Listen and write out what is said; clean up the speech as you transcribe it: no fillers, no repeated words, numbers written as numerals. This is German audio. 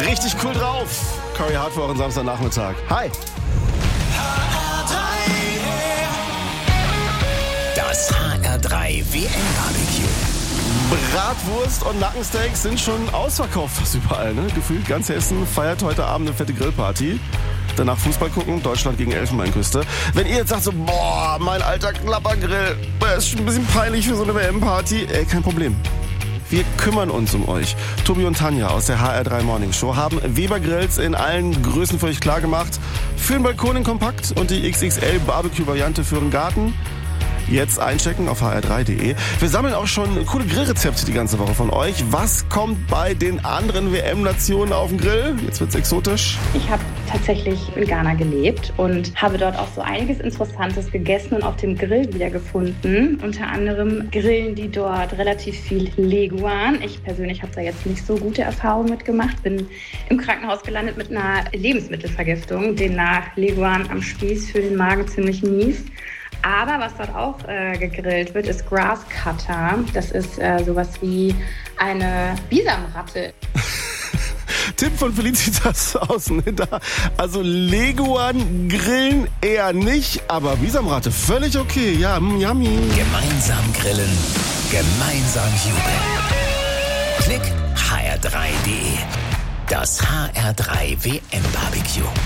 Richtig cool drauf. Corey Hart für euren Samstagnachmittag. Hi. Das HR3 WM-Barbecue. Bratwurst und Nackensteaks sind schon ausverkauft fast überall. Ne? Gefühlt ganz Hessen feiert heute Abend eine fette Grillparty. Danach Fußball gucken, Deutschland gegen Elfenbeinküste. Wenn ihr jetzt sagt so, boah, mein alter Klappergrill, das ist schon ein bisschen peinlich für so eine WM-Party. Kein Problem. Wir kümmern uns um euch. Tobi und Tanja aus der HR3 Morning Show haben Weber Grills in allen Größen für euch klar gemacht. Für den Balkon in Kompakt und die XXL Barbecue-Variante für den Garten. Jetzt einchecken auf hr3.de. Wir sammeln auch schon coole Grillrezepte die ganze Woche von euch. Was kommt bei den anderen WM-Nationen auf den Grill? Jetzt wird's exotisch. Ich habe tatsächlich in Ghana gelebt und habe dort auch so einiges Interessantes gegessen und auf dem Grill wiedergefunden. Unter anderem grillen die dort relativ viel Leguan. Ich persönlich habe da jetzt nicht so gute Erfahrungen mitgemacht. Bin im Krankenhaus gelandet mit einer Lebensmittelvergiftung. Demnach Leguan am Spieß für den Magen ziemlich mies. Aber was dort auch gegrillt wird, ist Grasscutter. Das ist sowas wie eine Bisamratte. Tipp von Felicitas außen hinter. Also Leguan grillen eher nicht, aber Bisamratte völlig okay. Ja, yummy. Gemeinsam grillen, gemeinsam jubeln. Klick hr3.de. Das HR3 WM-Barbecue.